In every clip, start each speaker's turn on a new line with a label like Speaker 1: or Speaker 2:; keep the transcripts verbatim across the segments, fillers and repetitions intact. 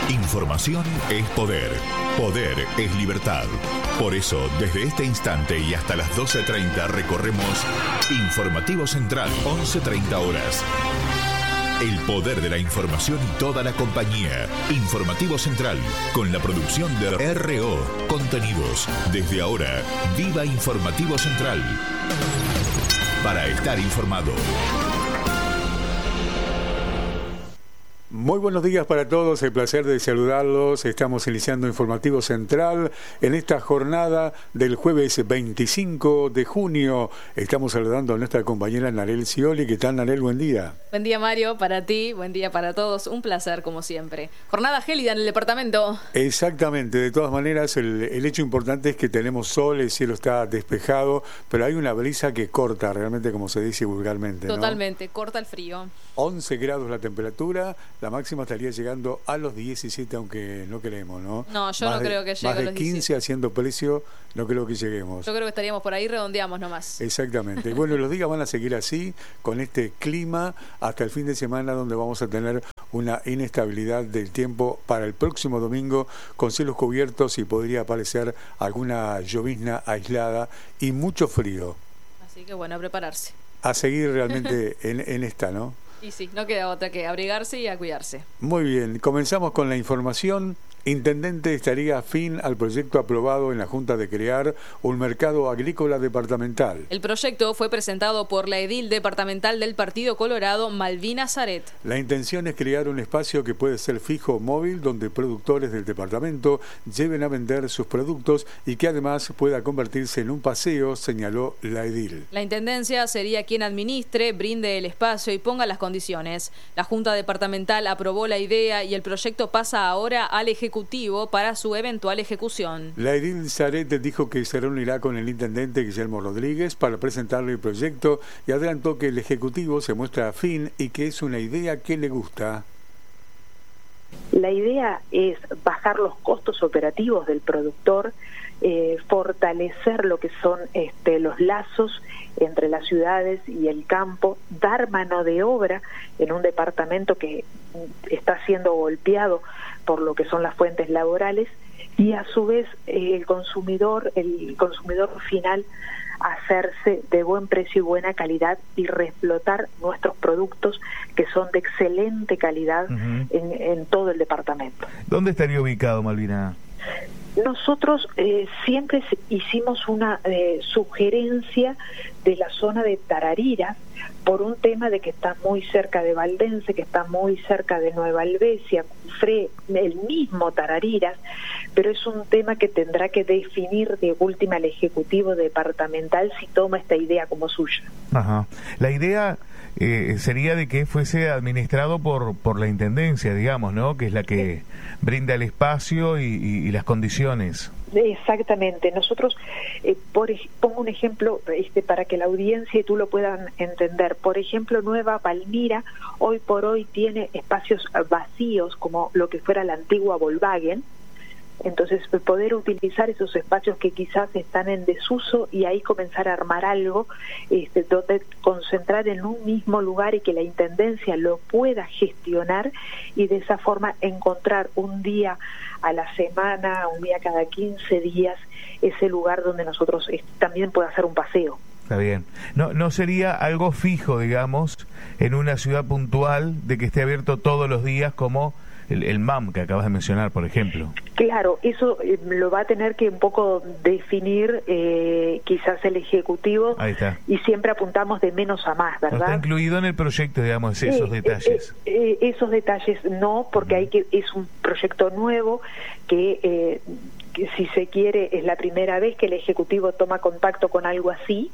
Speaker 1: Información es poder. Poder es libertad. Por eso, desde este instante y hasta las doce treinta recorremos Informativo Central, once treinta horas. El poder de la información y toda la compañía. Informativo Central, con la producción de R O Contenidos. Desde ahora, viva Informativo Central. Para estar informado.
Speaker 2: Muy buenos días para todos, el placer de saludarlos. Estamos iniciando Informativo Central en esta jornada del jueves veinticinco de junio. Estamos saludando a nuestra compañera Narel Scioli. ¿Qué tal, Narel? Buen día.
Speaker 3: Buen día, Mario, para ti, buen día para todos. Un placer, como siempre. Jornada gélida en el departamento.
Speaker 2: Exactamente, de todas maneras, el, el hecho importante es que tenemos sol, el cielo está despejado, pero hay una brisa que corta, realmente, como se dice vulgarmente, ¿no?
Speaker 3: Totalmente, corta el frío.
Speaker 2: once grados la temperatura. La máxima estaría llegando a los diecisiete, aunque no queremos, ¿no?
Speaker 3: No, yo
Speaker 2: más
Speaker 3: no
Speaker 2: de,
Speaker 3: creo que llegue
Speaker 2: más
Speaker 3: a
Speaker 2: de
Speaker 3: los
Speaker 2: quince
Speaker 3: diecisiete.
Speaker 2: Haciendo precio, no creo que lleguemos.
Speaker 3: Yo creo que estaríamos por ahí, redondeamos nomás.
Speaker 2: Exactamente. Bueno, los días van a seguir así, con este clima, hasta el fin de semana, donde vamos a tener una inestabilidad del tiempo para el próximo domingo, con cielos cubiertos y podría aparecer alguna llovizna aislada y mucho frío.
Speaker 3: Así que bueno, a prepararse.
Speaker 2: A seguir realmente en, en esta, ¿no?
Speaker 3: Y sí, no queda otra que abrigarse y a cuidarse.
Speaker 2: Muy bien, comenzamos con la información. Intendente estaría fin al proyecto aprobado en la Junta de crear un mercado agrícola departamental.
Speaker 3: El proyecto fue presentado por la edil departamental del Partido Colorado, Malvina Zaret.
Speaker 2: La intención es crear un espacio que puede ser fijo o móvil, donde productores del departamento lleven a vender sus productos y que además pueda convertirse en un paseo, señaló la edil.
Speaker 3: La intendencia sería quien administre, brinde el espacio y ponga las condiciones. La Junta Departamental aprobó la idea y el proyecto pasa ahora al Ejecutivo para su eventual ejecución.
Speaker 2: La edil Zaret dijo que se reunirá con el intendente Guillermo Rodríguez para presentarle el proyecto y adelantó que el Ejecutivo se muestra afín y que es una idea que le gusta.
Speaker 4: La idea es bajar los costos operativos del productor, eh, fortalecer lo que son este, los lazos entre las ciudades y el campo, dar mano de obra en un departamento que está siendo golpeado por lo que son las fuentes laborales, y a su vez eh, el consumidor, el consumidor final hacerse de buen precio y buena calidad y reexplotar nuestros productos que son de excelente calidad uh-huh. en, en todo el departamento.
Speaker 5: ¿Dónde estaría ubicado, Malvina?
Speaker 4: Nosotros eh, siempre hicimos una eh, sugerencia de la zona de Tarariras por un tema de que está muy cerca de Valdense, que está muy cerca de Nueva Albesia, Cufré, el mismo Tarariras, pero es un tema que tendrá que definir de última el Ejecutivo Departamental si toma esta idea como suya.
Speaker 5: Ajá. La idea eh, sería de que fuese administrado por por la Intendencia, digamos, ¿no? Que es la que sí. brinda el espacio y, y, y las condiciones.
Speaker 4: Exactamente. Nosotros, eh, por, pongo un ejemplo este, para que la audiencia y tú lo puedan entender. Por ejemplo, Nueva Palmira hoy por hoy tiene espacios vacíos como lo que fuera la antigua Volkswagen. Entonces, poder utilizar esos espacios que quizás están en desuso y ahí comenzar a armar algo, este, donde concentrar en un mismo lugar y que la Intendencia lo pueda gestionar y de esa forma encontrar un día a la semana, un día cada quince días, ese lugar donde nosotros eh, también pueda hacer un paseo.
Speaker 5: Está bien. No, no sería algo fijo, digamos, en una ciudad puntual de que esté abierto todos los días como el, el M A M que acabas de mencionar, por ejemplo.
Speaker 4: Claro, eso eh, lo va a tener que un poco definir eh, quizás el Ejecutivo.
Speaker 5: Ahí está.
Speaker 4: Y siempre apuntamos de menos a más, ¿verdad?
Speaker 5: No está incluido en el proyecto, digamos, esos
Speaker 4: eh,
Speaker 5: detalles.
Speaker 4: Eh, eh, esos detalles no, porque uh-huh. hay que es un proyecto nuevo que... Eh, que si se quiere es la primera vez que el Ejecutivo toma contacto con algo así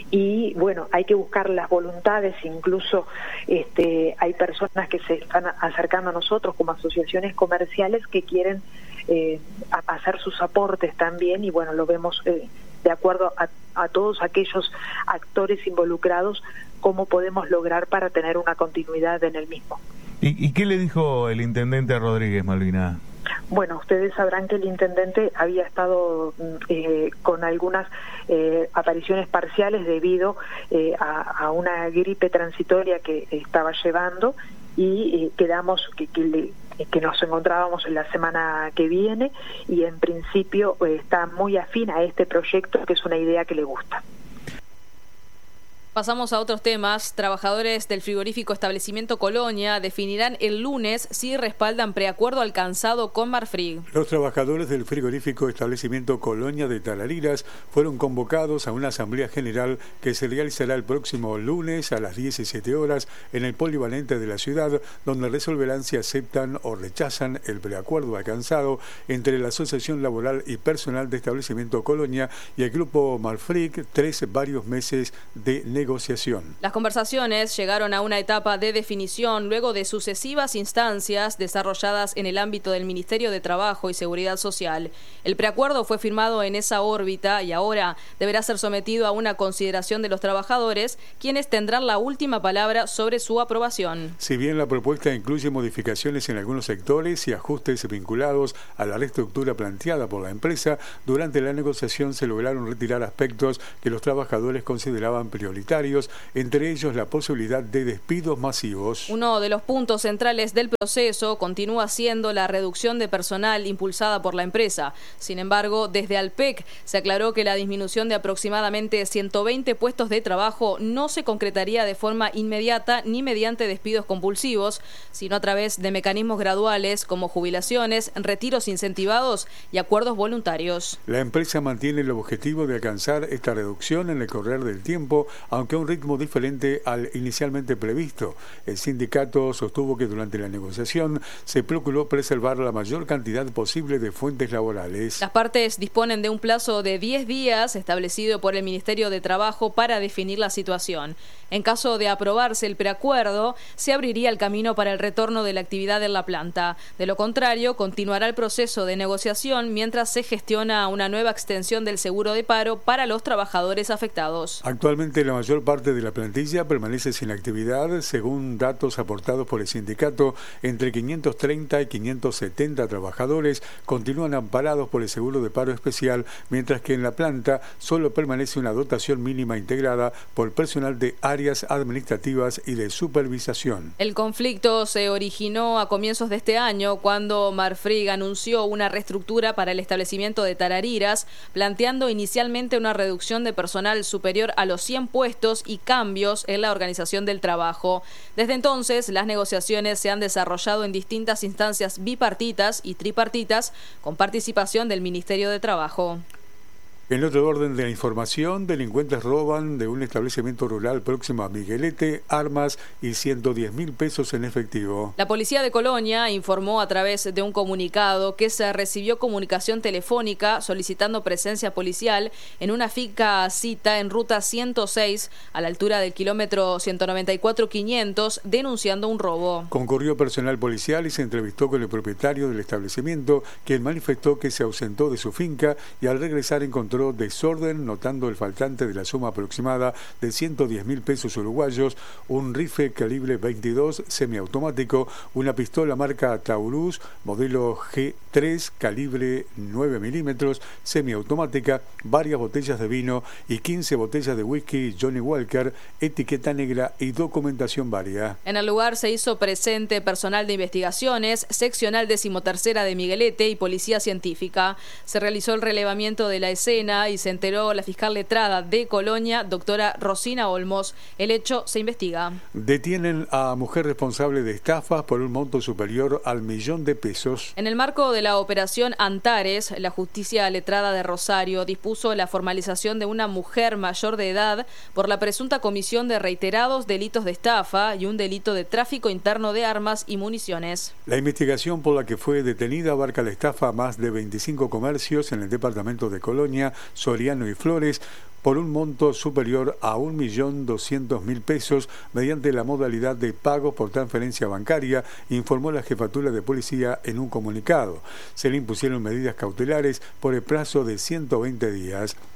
Speaker 4: y bueno, hay que buscar las voluntades, incluso este, hay personas que se están acercando a nosotros como asociaciones comerciales que quieren eh, hacer sus aportes también y bueno, lo vemos eh, de acuerdo a, a todos aquellos actores involucrados cómo podemos lograr para tener una continuidad en el mismo.
Speaker 5: ¿Y, y qué le dijo el intendente Rodríguez, Malvina?
Speaker 4: Bueno, ustedes sabrán que el intendente había estado eh, con algunas eh, apariciones parciales debido eh, a, a una gripe transitoria que estaba llevando y eh, quedamos que, que le que nos encontrábamos en la semana que viene, y en principio eh, está muy afín a este proyecto, que es una idea que le gusta.
Speaker 3: Pasamos a otros temas. Trabajadores del frigorífico establecimiento Colonia definirán el lunes si respaldan preacuerdo alcanzado con Marfrig.
Speaker 2: Los trabajadores del frigorífico establecimiento Colonia de Tarariras fueron convocados a una asamblea general que se realizará el próximo lunes a las diecisiete horas en el polivalente de la ciudad, donde resolverán si aceptan o rechazan el preacuerdo alcanzado entre la Asociación Laboral y Personal de Establecimiento Colonia y el grupo Marfrig tras varios meses de negociación. Negociación.
Speaker 3: Las conversaciones llegaron a una etapa de definición luego de sucesivas instancias desarrolladas en el ámbito del Ministerio de Trabajo y Seguridad Social. El preacuerdo fue firmado en esa órbita y ahora deberá ser sometido a una consideración de los trabajadores, quienes tendrán la última palabra sobre su aprobación.
Speaker 2: Si bien la propuesta incluye modificaciones en algunos sectores y ajustes vinculados a la reestructura planteada por la empresa, durante la negociación se lograron retirar aspectos que los trabajadores consideraban prioritarios, entre ellos la posibilidad de despidos masivos.
Speaker 3: Uno de los puntos centrales del proceso continúa siendo la reducción de personal impulsada por la empresa. Sin embargo, desde Alpec se aclaró que la disminución de aproximadamente ciento veinte puestos de trabajo no se concretaría de forma inmediata ni mediante despidos compulsivos, sino a través de mecanismos graduales como jubilaciones, retiros incentivados y acuerdos voluntarios.
Speaker 2: La empresa mantiene el objetivo de alcanzar esta reducción en el correr del tiempo, aunque a un ritmo diferente al inicialmente previsto. El sindicato sostuvo que durante la negociación se procuró preservar la mayor cantidad posible de fuentes laborales.
Speaker 3: Las partes disponen de un plazo de diez días establecido por el Ministerio de Trabajo para definir la situación. En caso de aprobarse el preacuerdo, se abriría el camino para el retorno de la actividad en la planta. De lo contrario, continuará el proceso de negociación mientras se gestiona una nueva extensión del seguro de paro para los trabajadores afectados.
Speaker 2: Actualmente la mayor parte de la plantilla permanece sin actividad, según datos aportados por el sindicato. Entre quinientos treinta y quinientos setenta trabajadores continúan amparados por el seguro de paro especial, mientras que en la planta solo permanece una dotación mínima integrada por personal de áreas administrativas y de supervisación.
Speaker 3: El conflicto se originó a comienzos de este año cuando Marfrig anunció una reestructura para el establecimiento de Tarariras, planteando inicialmente una reducción de personal superior a los cien puestos y cambios en la organización del trabajo. Desde entonces, las negociaciones se han desarrollado en distintas instancias bipartitas y tripartitas con participación del Ministerio de Trabajo.
Speaker 2: En otro orden de la información, delincuentes roban de un establecimiento rural próximo a Miguelete armas y ciento diez mil pesos en efectivo.
Speaker 3: La policía de Colonia informó a través de un comunicado que se recibió comunicación telefónica solicitando presencia policial en una finca cita en ruta ciento seis a la altura del kilómetro ciento noventa y cuatro quinientos, denunciando un robo.
Speaker 2: Concurrió personal policial y se entrevistó con el propietario del establecimiento, quien manifestó que se ausentó de su finca y al regresar encontró desorden, notando el faltante de la suma aproximada de ciento diez mil pesos uruguayos, un rifle calibre veintidós semiautomático, una pistola marca Taurus modelo G tres calibre nueve milímetros semiautomática, varias botellas de vino y quince botellas de whisky Johnny Walker, etiqueta negra y documentación varia.
Speaker 3: En el lugar se hizo presente personal de investigaciones, seccional decimotercera de Miguelete y policía científica. Se realizó el relevamiento de la escena y se enteró la fiscal letrada de Colonia, doctora Rosina Olmos. El hecho se investiga.
Speaker 2: Detienen a mujer responsable de estafas por un monto superior al millón de pesos.
Speaker 3: En el marco de la operación Antares, la justicia letrada de Rosario dispuso la formalización de una mujer mayor de edad por la presunta comisión de reiterados delitos de estafa y un delito de tráfico interno de armas y municiones.
Speaker 2: La investigación por la que fue detenida abarca la estafa a más de veinticinco comercios en el departamento de Colonia, Soriano y Flores, por un monto superior a un millón doscientos mil pesos mediante la modalidad de pagos por transferencia bancaria, informó la Jefatura de Policía en un comunicado. Se le impusieron medidas cautelares por el plazo de ciento veinte días.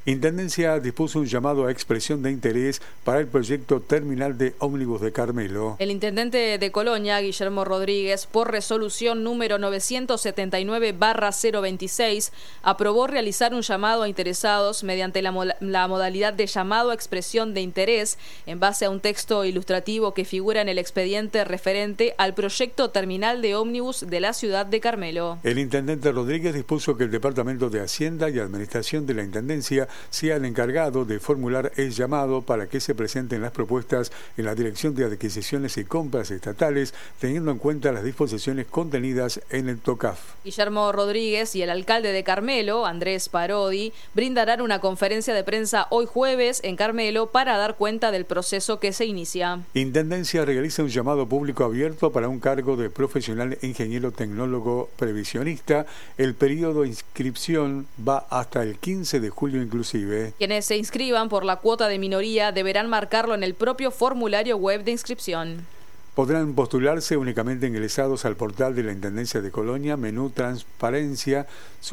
Speaker 2: Intendencia dispuso un llamado a expresión de interés para el proyecto terminal de ómnibus de Carmelo.
Speaker 3: El intendente de Colonia, Guillermo Rodríguez, por resolución número novecientos setenta y nueve barra cero veintiséis, aprobó realizar un llamado a interesados mediante la, mo la modalidad de llamado a expresión de interés en base a un texto ilustrativo que figura en el expediente referente al proyecto terminal de ómnibus de la ciudad de Carmelo.
Speaker 2: El intendente Rodríguez dispuso que el Departamento de Hacienda y Administración de la Intendencia sea el encargado de formular el llamado para que se presenten las propuestas en la Dirección de Adquisiciones y Compras Estatales, teniendo en cuenta las disposiciones contenidas en el TOCAF.
Speaker 3: Guillermo Rodríguez y el alcalde de Carmelo, Andrés Parodi, brindarán una conferencia de prensa hoy jueves en Carmelo para dar cuenta del proceso que se inicia.
Speaker 2: Intendencia realiza un llamado público abierto para un cargo de profesional ingeniero tecnólogo previsionista. El periodo de inscripción va hasta el quince de julio inclusive.
Speaker 3: Quienes se inscriban por la cuota de minoría deberán marcarlo en el propio formulario web de inscripción.
Speaker 2: Podrán postularse únicamente ingresados al portal de la Intendencia de Colonia, menú Transparencia,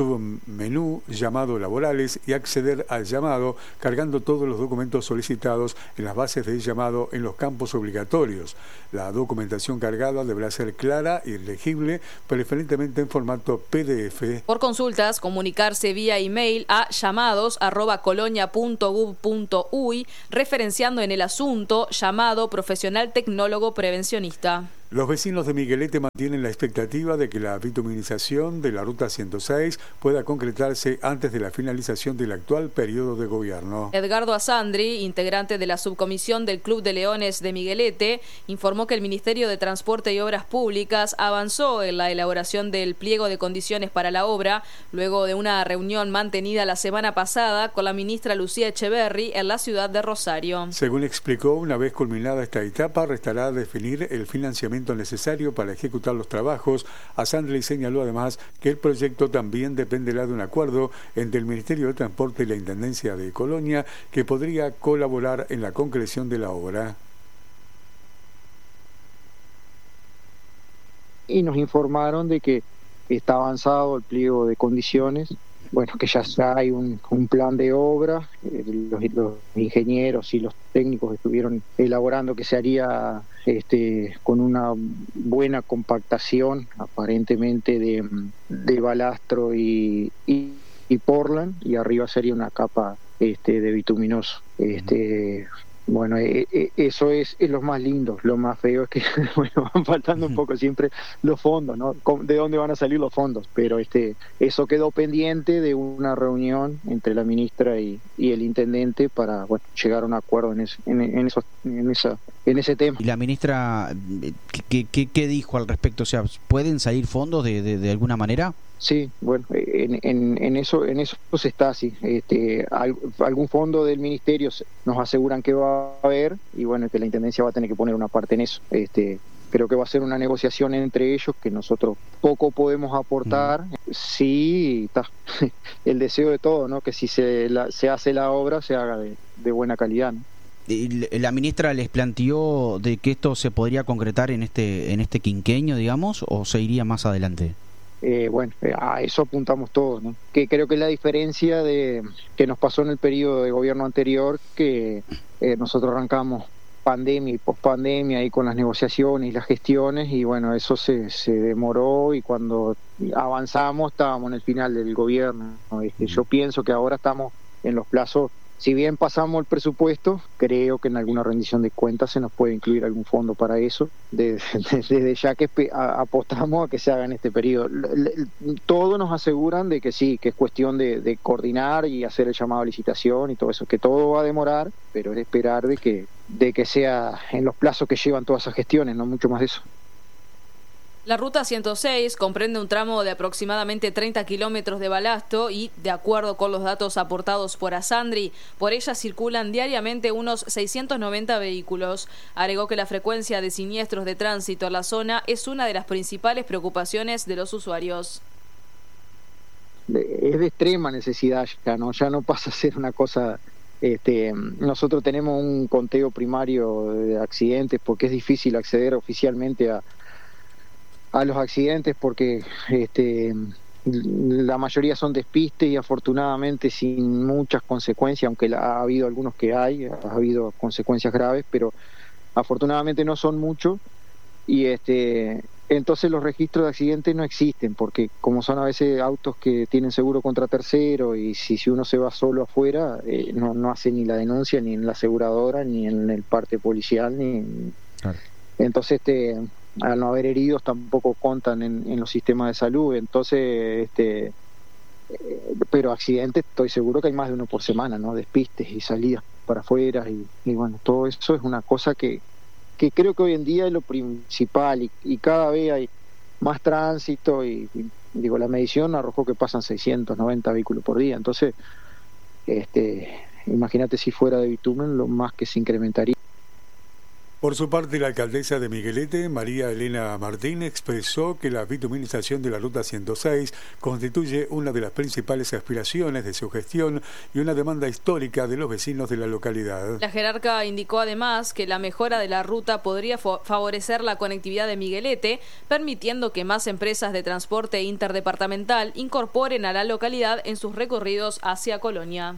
Speaker 2: submenú Llamado Laborales y acceder al llamado cargando todos los documentos solicitados en las bases del llamado en los campos obligatorios. La documentación cargada deberá ser clara y legible, preferentemente en formato P D F.
Speaker 3: Por consultas, comunicarse vía email a llamados arroba colonia punto gov punto uy, referenciando en el asunto llamado profesional tecnólogo prevencionista.
Speaker 2: Los vecinos de Miguelete mantienen la expectativa de que la bituminización de la Ruta ciento seis pueda concretarse antes de la finalización del actual periodo de gobierno.
Speaker 3: Edgardo Asandri, integrante de la subcomisión del Club de Leones de Miguelete, informó que el Ministerio de Transporte y Obras Públicas avanzó en la elaboración del pliego de condiciones para la obra, luego de una reunión mantenida la semana pasada con la ministra Lucía Echeverri en la ciudad de Rosario.
Speaker 2: Según explicó, una vez culminada esta etapa, restará definir el financiamiento necesario para ejecutar los trabajos. Asandri señaló además que el proyecto también dependerá de un acuerdo entre el Ministerio de Transporte y la Intendencia de Colonia, que podría colaborar en la concreción de la obra.
Speaker 6: Y nos informaron de que está avanzado el pliego de condiciones, bueno, que ya hay un, un plan de obra, eh, los, los ingenieros y los técnicos estuvieron elaborando que se haría este, con una buena compactación, aparentemente de, de balastro y, y, y portland, y arriba sería una capa este, de bituminoso. Este, Bueno, eh, eh, eso es, es lo más lindo. Lo más feo es que bueno, van faltando un poco siempre los fondos, ¿no? ¿De dónde van a salir los fondos? Pero este eso quedó pendiente de una reunión entre la ministra y, y el intendente para bueno, llegar a un acuerdo en ese, en, en, eso, en, esa, en ese tema.
Speaker 7: ¿Y la ministra qué, qué, qué dijo al respecto? O sea, ¿pueden salir fondos de, de, de alguna manera?
Speaker 6: Sí, bueno, en, en, en eso en eso se está así. Este, algún fondo del ministerio nos aseguran que va a haber y bueno, que la intendencia va a tener que poner una parte en eso. Este, creo que va a ser una negociación entre ellos que nosotros poco podemos aportar. Mm. Sí, está el deseo de todo, ¿no? Que si se la, se hace la obra se haga de, de buena calidad, ¿no?
Speaker 7: ¿La ministra les planteó de que esto se podría concretar en este en este quinquenio, digamos, o se iría más adelante?
Speaker 6: Eh, bueno, a eso apuntamos todos, ¿no? Que creo que es la diferencia de que nos pasó en el periodo de gobierno anterior, que eh, nosotros arrancamos pandemia y pospandemia y con las negociaciones y las gestiones y bueno, eso se, se demoró y cuando avanzamos estábamos en el final del gobierno, ¿no? Este, yo pienso que ahora estamos en los plazos. Si bien pasamos el presupuesto, creo que en alguna rendición de cuentas se nos puede incluir algún fondo para eso, desde, desde ya que apostamos a que se haga en este periodo. Todos nos aseguran de que sí, que es cuestión de, de coordinar y hacer el llamado a licitación y todo eso, que todo va a demorar, pero es esperar de que, de que sea en los plazos que llevan todas esas gestiones, no mucho más de eso.
Speaker 3: La Ruta ciento seis comprende un tramo de aproximadamente treinta kilómetros de balasto y, de acuerdo con los datos aportados por Asandri, por ella circulan diariamente unos seiscientos noventa vehículos. Agregó que la frecuencia de siniestros de tránsito en la zona es una de las principales preocupaciones de los usuarios.
Speaker 6: Es de extrema necesidad ya, ¿no? Ya no pasa a ser una cosa... Este, nosotros tenemos un conteo primario de accidentes porque es difícil acceder oficialmente a a los accidentes porque este la mayoría son despistes y afortunadamente sin muchas consecuencias, aunque la, ha habido algunos que hay, ha habido consecuencias graves, pero afortunadamente no son muchos. Y este entonces los registros de accidentes no existen, porque como son a veces autos que tienen seguro contra tercero, y si, si uno se va solo afuera, eh, no, no hace ni la denuncia ni en la aseguradora, ni en el parte policial, ni claro. Entonces este al no haber heridos tampoco contan en, en los sistemas de salud. Entonces este eh, pero accidentes estoy seguro que hay más de uno por semana, ¿no? Despistes y salidas para afuera, y, y bueno, todo eso es una cosa que que creo que hoy en día es lo principal, y, y cada vez hay más tránsito, y, y digo, la medición arrojó que pasan seiscientos noventa vehículos por día. Entonces este imagínate si fuera de bitumen, lo más que se incrementaría.
Speaker 2: Por su parte, la alcaldesa de Miguelete, María Elena Martín, expresó que la bituminización de la Ruta ciento seis constituye una de las principales aspiraciones de su gestión y una demanda histórica de los vecinos de la localidad.
Speaker 3: La jerarca indicó además que la mejora de la ruta podría favorecer la conectividad de Miguelete, permitiendo que más empresas de transporte interdepartamental incorporen a la localidad en sus recorridos hacia Colonia.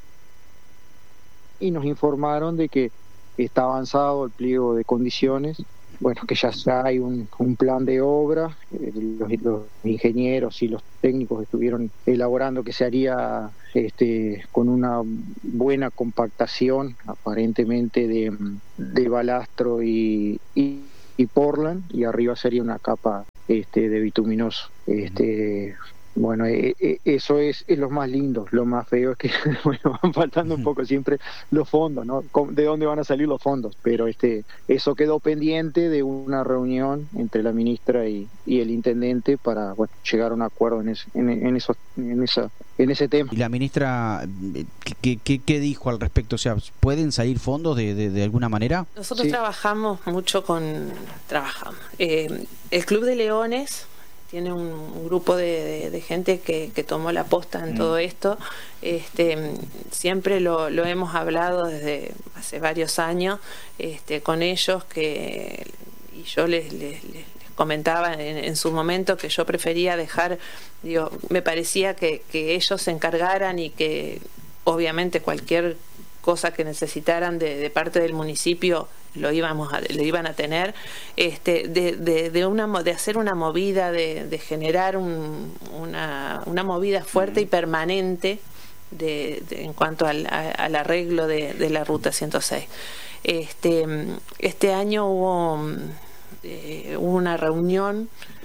Speaker 6: Y nos informaron de que está avanzado el pliego de condiciones, bueno, que ya hay un, un plan de obra, eh, los, los ingenieros y los técnicos estuvieron elaborando que se haría este con una buena compactación aparentemente de, de balastro y, y, y portland, y arriba sería una capa este de bituminoso. Este Bueno, eh, eh, eso es, es lo más lindo. Lo más feo es que bueno, van faltando un poco siempre los fondos, ¿no? ¿De dónde van a salir los fondos? Pero este eso quedó pendiente de una reunión entre la ministra y, y el intendente para bueno, llegar a un acuerdo en ese, en, en, eso, en, esa, en ese tema.
Speaker 7: ¿Y la ministra qué, qué, qué dijo al respecto? O sea, ¿pueden salir fondos de, de, de alguna manera?
Speaker 8: Nosotros
Speaker 6: Sí.
Speaker 8: trabajamos mucho con... Trabajamos. Eh, el Club de Leones tiene un, un grupo de, de, de gente que, que tomó la posta en mm. todo esto. Este, siempre lo, lo hemos hablado desde hace varios años este, con ellos, que y yo les, les, les comentaba en, en su momento que yo prefería dejar, digo, me parecía que, que ellos se encargaran y que obviamente cualquier cosa que necesitaran de, de parte del municipio lo íbamos a, lo iban a tener, este, de, de, de una de hacer una movida, de, de generar un, una, una movida fuerte y permanente de, de, en cuanto al, a, al arreglo de, de la ruta ciento seis. Este, este año hubo, eh, hubo una reunión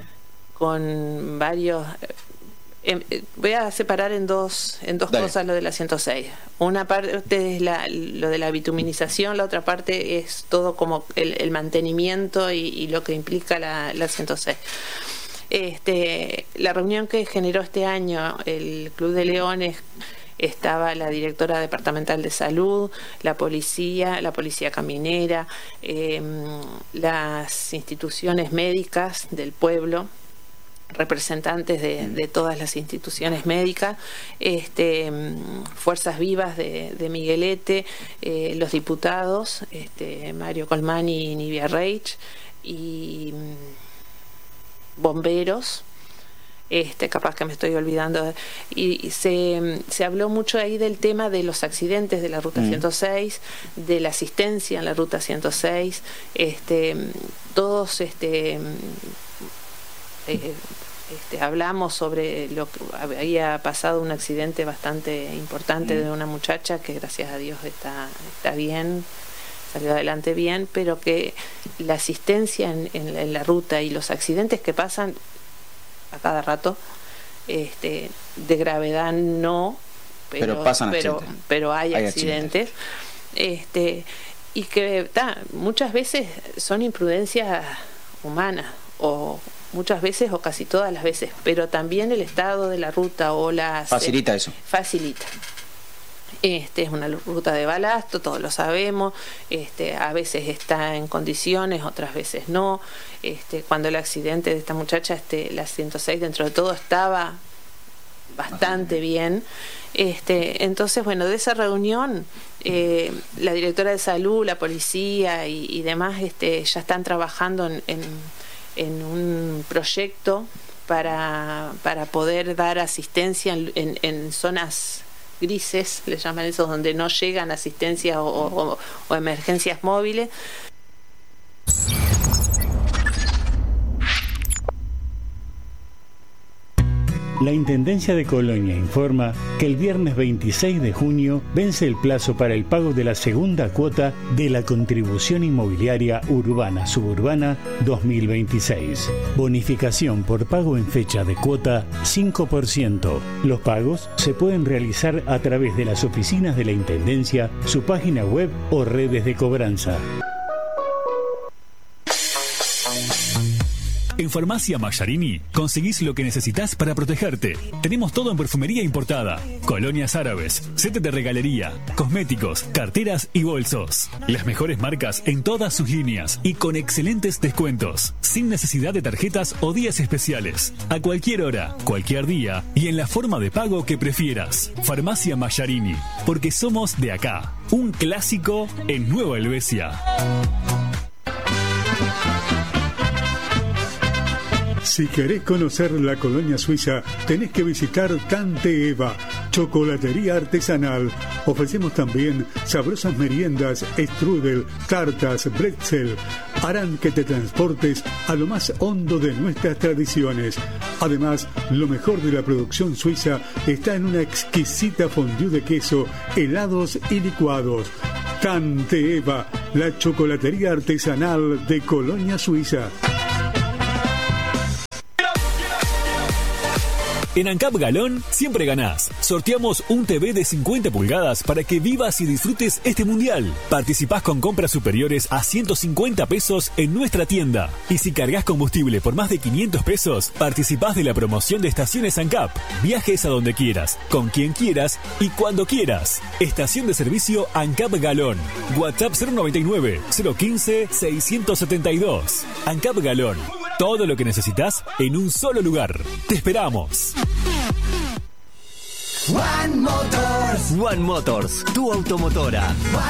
Speaker 8: con varios. Eh, voy a separar en dos en dos Dale. cosas lo de la ciento seis. Una parte es la, lo de la bituminización, la otra parte es todo como el, el mantenimiento y, y lo que implica la, la ciento seis. Este, la reunión que generó este año el Club de Leones, estaba la directora departamental de salud, la policía, la policía caminera, eh, las instituciones médicas del pueblo, representantes de, de todas las instituciones médicas, este, fuerzas vivas de, de Miguelete, eh, los diputados, este, Mario Colmani y Nivia Reich, y bomberos, este, capaz que me estoy olvidando, y, y se, se habló mucho ahí del tema de los accidentes de la ruta mm. ciento seis, de la asistencia en la ruta ciento seis, este, todos este Eh, este, hablamos sobre lo que había pasado, un accidente bastante importante mm. de una muchacha que gracias a Dios está, está bien, salió adelante bien, pero que la asistencia en, en, la, en la ruta y los accidentes que pasan a cada rato, este, de gravedad no, pero,
Speaker 7: pero pasan
Speaker 8: pero,
Speaker 7: accidentes.
Speaker 8: pero hay,
Speaker 7: hay
Speaker 8: accidentes, accidentes. Este, y que ta, muchas veces son imprudencias humanas, o muchas veces o casi todas las veces, pero también el estado de la ruta o las
Speaker 7: facilita
Speaker 8: eh,
Speaker 7: eso.
Speaker 8: Facilita. Este es una ruta de balasto, todos lo sabemos, este a veces está en condiciones, otras veces no. Este cuando el accidente de esta muchacha, este la ciento seis dentro de todo estaba bastante bien. Este entonces, bueno, de esa reunión eh, la directora de salud, la policía y, y demás este ya están trabajando en, en en un proyecto para, para poder dar asistencia en, en, en zonas grises, le llaman esos, donde no llegan asistencia o, o, o emergencias móviles.
Speaker 9: La Intendencia de Colonia informa que el viernes veintiséis de junio vence el plazo para el pago de la segunda cuota de la contribución inmobiliaria urbana suburbana dos mil veintiséis. Bonificación por pago en fecha de cuota cinco por ciento. Los pagos se pueden realizar a través de las oficinas de la Intendencia, su página web o redes de cobranza.
Speaker 10: En Farmacia Mallarini conseguís lo que necesitas para protegerte. Tenemos todo en perfumería importada, colonias árabes, setes de regalería, cosméticos, carteras y bolsos. Las mejores marcas en todas sus líneas y con excelentes descuentos, sin necesidad de tarjetas o días especiales. A cualquier hora, cualquier día y en la forma de pago que prefieras. Farmacia Mallarini, porque somos de acá. Un clásico en Nueva Helvecia.
Speaker 2: Si querés conocer la colonia suiza, tenés que visitar Tante Eva, chocolatería artesanal. Ofrecemos también sabrosas meriendas, strudel, tartas, bretzel. Harán que te transportes a lo más hondo de nuestras tradiciones. Además, lo mejor de la producción suiza está en una exquisita fondue de queso, helados y licuados. Tante Eva, la chocolatería artesanal de Colonia Suiza.
Speaker 10: En ANCAP Galón siempre ganás. Sorteamos un T V de cincuenta pulgadas para que vivas y disfrutes este mundial. Participás con compras superiores a ciento cincuenta pesos en nuestra tienda. Y si cargas combustible por más de quinientos pesos, participás de la promoción de estaciones ANCAP. Viajes a donde quieras, con quien quieras y cuando quieras. Estación de servicio ANCAP Galón. WhatsApp cero noventa y nueve, cero quince, seiscientos setenta y dos. ANCAP Galón. Todo lo que necesitas en un solo lugar. Te esperamos.
Speaker 11: One Motors. One Motors, tu automotora.